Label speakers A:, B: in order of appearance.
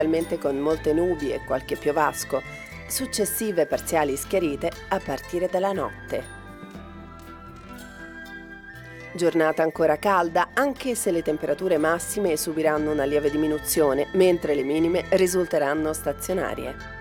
A: inizialmente con molte nubi e qualche piovasco, successive parziali schiarite a partire dalla notte. Giornata ancora calda, anche se le temperature massime subiranno una lieve diminuzione, mentre le minime risulteranno stazionarie.